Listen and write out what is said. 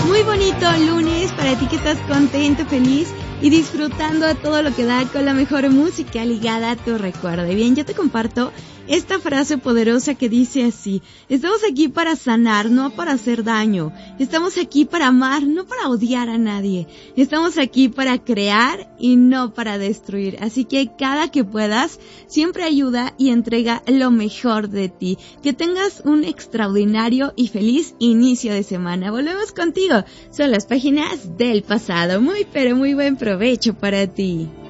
Muy bonito lunes para ti que estás contento, feliz y disfrutando a todo lo que da con la mejor música ligada a tu recuerdo. Y bien, yo te comparto esta frase poderosa que dice así: estamos aquí para sanar, no para hacer daño. Estamos aquí para amar, no para odiar a nadie. Estamos aquí para crear y no para destruir. Así que cada que puedas, siempre ayuda y entrega lo mejor de ti. Que tengas un extraordinario y feliz inicio de semana. Volvemos contigo. Son las páginas del pasado. Muy pero muy buen provecho para ti.